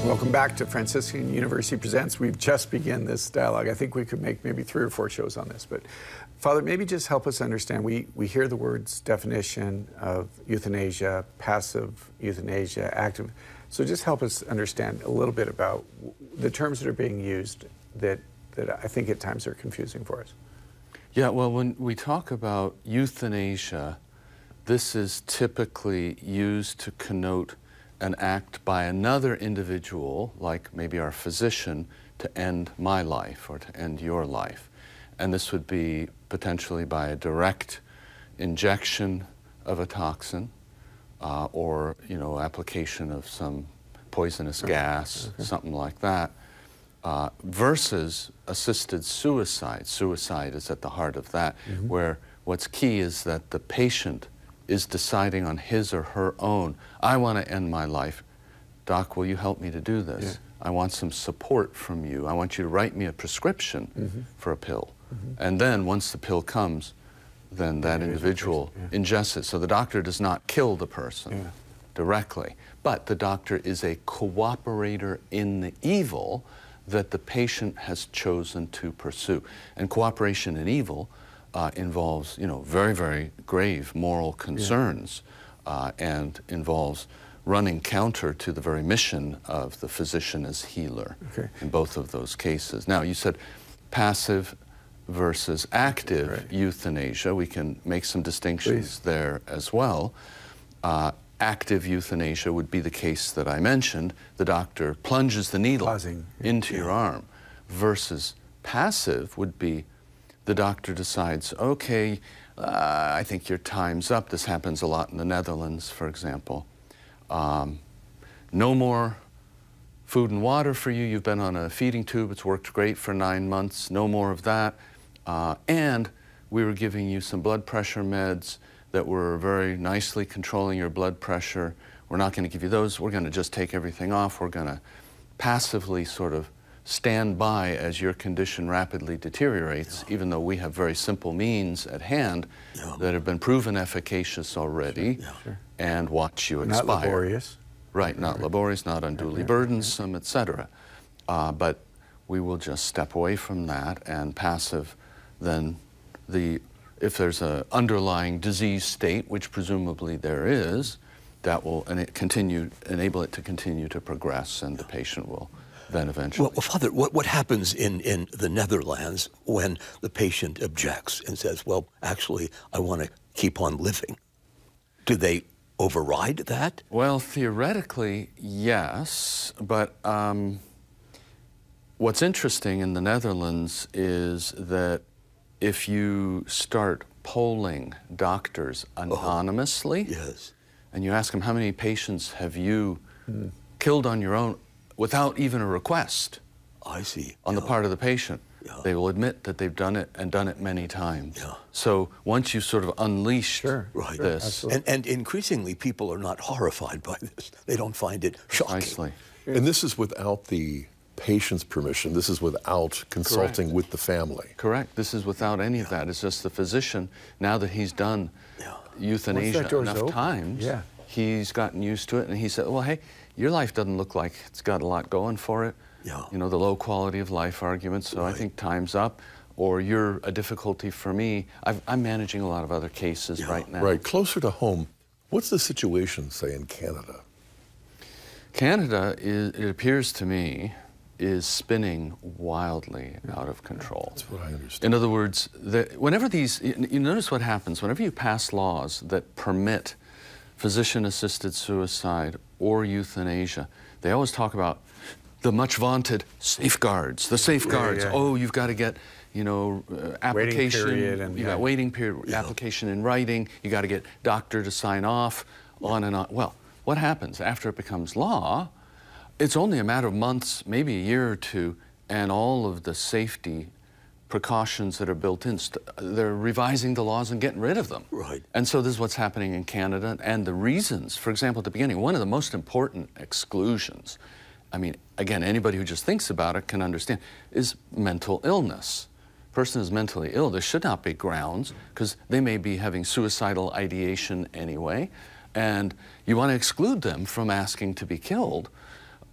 Welcome back to Franciscan University Presents. We've just begun this dialogue. I think we could make maybe 3 or 4 shows on this. But Father, maybe just help us understand. We hear the words definition of euthanasia, passive euthanasia, active. So just help us understand a little bit about the terms that are being used that I think at times are confusing for us. Yeah, well, when we talk about euthanasia, this is typically used to connote an act by another individual, like maybe our physician, to end my life or to end your life. And this would be potentially by a direct injection of a toxin or, application of some poisonous gas, something like that, versus assisted suicide. Suicide is at the heart of that, where what's key is that the patient is deciding on his or her own, I want to end my life. Doc, will you help me to do this? Yeah. I want some support from you. I want you to write me a prescription for a pill. And then once the pill comes, then that individual ingests it. So the doctor does not kill the person directly, but the doctor is a cooperator in the evil that the patient has chosen to pursue. And cooperation in evil involves, very, very grave moral concerns and involves running counter to the very mission of the physician as healer in both of those cases. Now, you said passive versus active euthanasia. We can make some distinctions there as well. Active euthanasia would be the case that I mentioned. The doctor plunges the needle into your arm, versus passive would be the doctor decides, okay, I think your time's up. This happens a lot in the Netherlands, for example. No more food and water for you. You've been on a feeding tube. It's worked great for 9 months. No more of that. And we were giving you some blood pressure meds that were very nicely controlling your blood pressure. We're not going to give you those. We're going to just take everything off. We're going to passively sort of stand by as your condition rapidly deteriorates, even though we have very simple means at hand that have been proven efficacious already, and watch you expire. Not laborious. Right, not laborious, not unduly burdensome, etc. But we will just step away from that, and passive, then if there's an underlying disease state, which presumably there is, that will enable it to continue to progress, and the patient will then eventually. Well, Father, what happens in the Netherlands when the patient objects and says, well, actually, I want to keep on living? Do they override that? Well, theoretically, yes, but what's interesting in the Netherlands is that if you start polling doctors anonymously, and you ask them, how many patients have you killed on your own without even a request on the part of the patient, they will admit that they've done it, and done it many times. So once you sort of unleash this. And increasingly, people are not horrified by this. They don't find it shocking. Precisely. And this is without the patient's permission. This is without consulting with the family. Correct. This is without any of that. It's just the physician, now that he's done euthanasia enough times, he's gotten used to it, and he said, well, hey, your life doesn't look like it's got a lot going for it. The low quality of life argument, so I think time's up, or you're a difficulty for me. I'm managing a lot of other cases right now. Right, closer to home, what's the situation, say, in Canada? Canada, it appears to me, is spinning wildly out of control. That's what I understand. In other words, whenever you notice what happens, whenever you pass laws that permit physician-assisted suicide or euthanasia, they always talk about the much vaunted safeguards, the safeguards. Oh, you've got to get, application, waiting period, application in writing, you got to get doctor to sign off, on and on. Well, what happens after it becomes law? It's only a matter of months, maybe a year or two, and all of the safety precautions that are built in, they're revising the laws and getting rid of them. And so this is what's happening in Canada, and the reasons, for example, at the beginning, one of the most important exclusions, I mean, again, anybody who just thinks about it can understand, is mental illness. Person is mentally ill, there should not be grounds, because they may be having suicidal ideation anyway, and you want to exclude them from asking to be killed.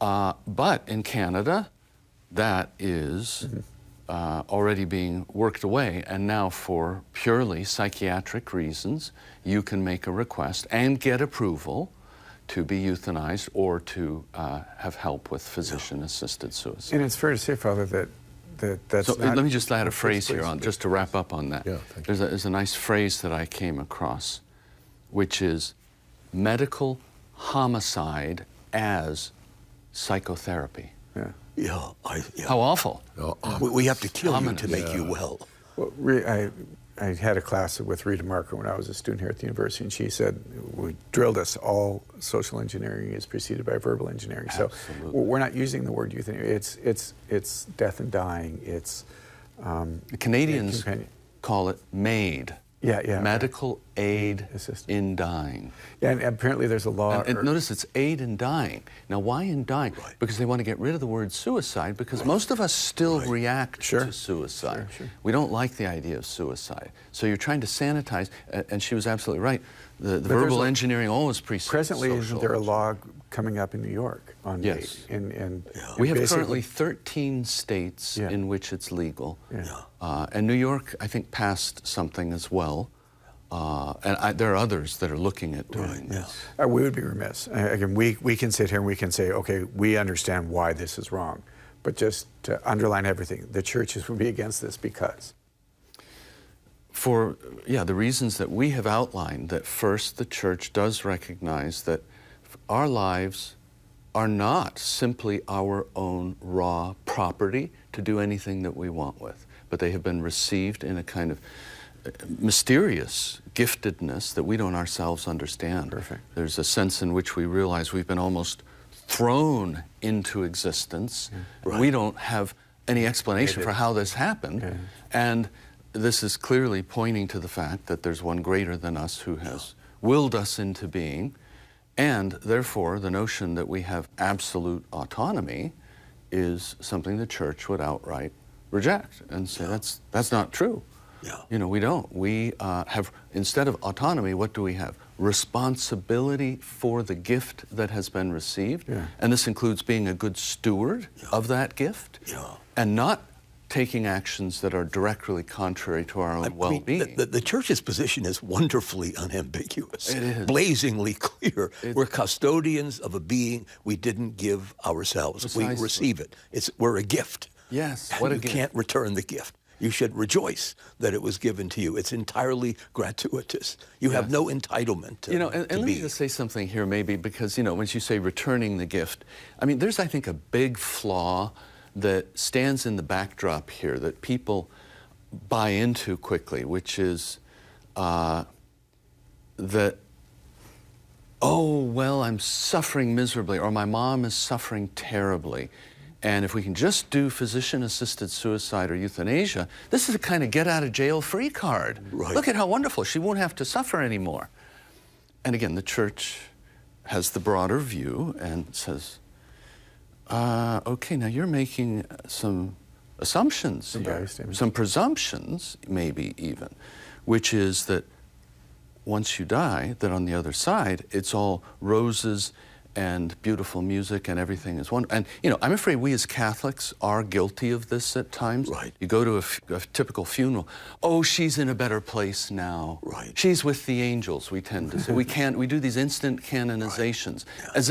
But in Canada, that is already being worked away, and now for purely psychiatric reasons, you can make a request and get approval to be euthanized or to have help with physician-assisted suicide. And it's fair to say, Father, that's so not... let me just add a phrase here on, just to wrap up on that. Yeah, thank you. There's a nice phrase that I came across, which is medical homicide as psychotherapy. Yeah. Yeah, How awful. we have to kill you to Ominous. make you well. Well, I had a class with Rita Marker when I was a student here at the university, and she said, we drilled us, all social engineering is preceded by verbal engineering. Absolutely. So we're not using the word euthanasia. It's death and dying. It's The Canadians call it MAID. Yeah. Medical aid Assistant. in dying. Yeah, and apparently there's a law. And notice it's aid in dying. Now, why in dying? Right. Because they want to get rid of the word suicide, because most of us still react Sure. to suicide. Sure. We don't like the idea of suicide. So you're trying to sanitize, and she was absolutely right. The verbal engineering always precedes Presently, social isn't there a engineering. law coming up in New York on Yes. MAID? And We have basically- currently 13 states Yeah. in which it's legal. Yeah. And New York, I think, passed something as well. And there are others that are looking at doing this. We would be remiss. Again, we can sit here and we can say, okay, we understand why this is wrong. But just to underline everything, the churches would be against this because. For, the reasons that we have outlined, that first, the church does recognize that our lives are not simply our own raw property to do anything that we want with, but they have been received in a kind of mysterious giftedness that we don't ourselves understand. Perfect. There's a sense in which we realize we've been almost thrown into existence. Right. We don't have any explanation for how this happened. And this is clearly pointing to the fact that there's one greater than us who has willed us into being, and therefore the notion that we have absolute autonomy is something the church would outright reject and say that's not true. Yeah. You know, we don't. We have, instead of autonomy, what do we have? Responsibility for the gift that has been received. Yeah. And this includes being a good steward of that gift and not taking actions that are directly contrary to our own well-being. The church's position is wonderfully unambiguous. It is. Blazingly clear. We're custodians of a being we didn't give ourselves. Precisely. We receive it. We're a gift. Yes, And what a you gift. can't return the gift. You should rejoice that it was given to you. It's entirely gratuitous. You have no entitlement to, You know, and to let be. me just say something here maybe, because, you know, when you say returning the gift, I mean, there's, I think, a big flaw that stands in the backdrop here that people buy into quickly, which is that, oh, well, I'm suffering miserably, or my mom is suffering terribly. And if we can just do physician-assisted suicide or euthanasia, this is a kind of get-out-of-jail-free card. Right. Look at how wonderful. She won't have to suffer anymore. And again, the church has the broader view and says, okay, now you're making some assumptions here, some presumptions, maybe even, which is that once you die, that on the other side, it's all roses and beautiful music and everything is wonderful. And, you know, I'm afraid we as Catholics are guilty of this at times. Right. You go to a typical funeral, oh, she's in a better place now. Right. She's with the angels, we tend to say. We do these instant canonizations as